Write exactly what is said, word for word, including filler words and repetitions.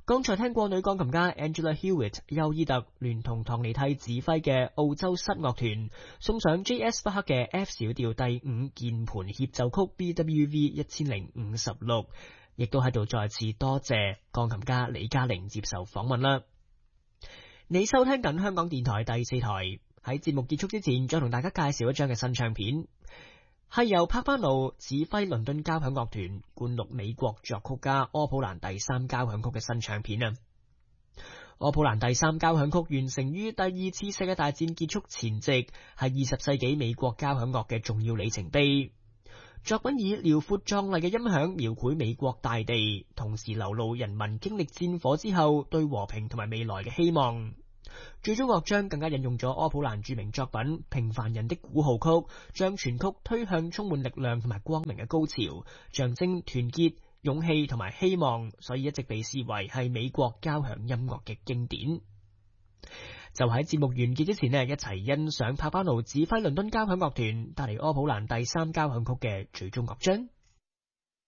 剛才聽過女鋼琴家 Angela Hewitt 休伊特聯同唐尼蒂指揮嘅澳洲室樂團送上 J S 巴克嘅 F 小調第五鍵盤協奏曲 B W V 一千零五十六，亦都喺度再次多謝鋼琴家李嘉玲接受訪問啦。你收聽緊香港電台第四台，喺節目結束之前，再同大家介紹一張嘅新唱片。係由帕巴奴指揮倫敦交響樂團灌錄美國作曲家柯普蘭第三交響曲嘅新唱片啊！柯普蘭第三交響曲完成於第二次世界大戰結束前夕，係二十世紀美國交響樂嘅重要里程碑。作品以遼闊壯麗嘅音響描繪美國大地，同時流露人民經歷戰火之後對和平同埋未來嘅希望。最終樂章更加引用咗柯普蘭著名作品《平凡人的鼓號曲》，將全曲推向充滿力量同埋光明嘅高潮，象徵團結、勇氣同埋希望，所以一直被視為係美國交響音樂嘅經典。就喺節目完結之前呢，一齊欣賞帕巴奴指揮倫敦交響樂團帶嚟柯普蘭第三交響曲嘅最終樂章。